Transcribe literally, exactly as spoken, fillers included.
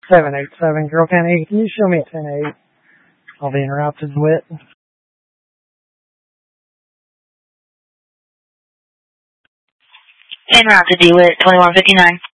seven eight seven, Carroll County. Can you show me ten eight? I'll be interrupted with. En route to DeWitt, twenty-one fifty-nine.